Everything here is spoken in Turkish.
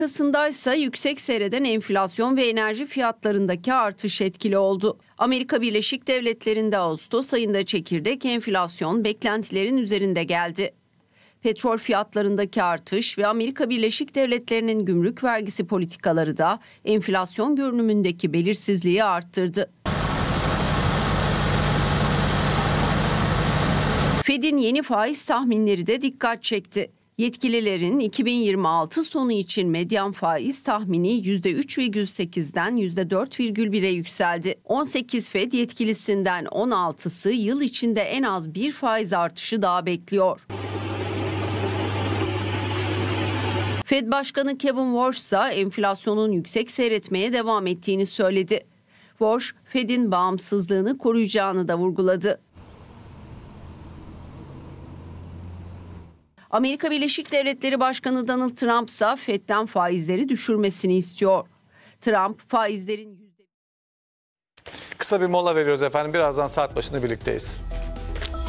Arkasındaysa yüksek seyreden enflasyon ve enerji fiyatlarındaki artış etkili oldu. Amerika Birleşik Devletleri'nde Ağustos ayında çekirdek enflasyon beklentilerin üzerinde geldi. Petrol fiyatlarındaki artış ve Amerika Birleşik Devletleri'nin gümrük vergisi politikaları da enflasyon görünümündeki belirsizliği arttırdı. Fed'in yeni faiz tahminleri de dikkat çekti. Yetkililerin 2026 sonu için medyan faiz tahmini %3,8'den %4,1'e yükseldi. 18 Fed yetkilisinden 16'sı yıl içinde en az bir faiz artışı daha bekliyor. Fed Başkanı Kevin Warsh ise enflasyonun yüksek seyretmeye devam ettiğini söyledi. Warsh, Fed'in bağımsızlığını koruyacağını da vurguladı. Amerika Birleşik Devletleri Başkanı Donald Trump ise Fed'den faizleri düşürmesini istiyor. Trump faizlerin Kısa bir mola veriyoruz efendim. Birazdan saat başında birlikteyiz.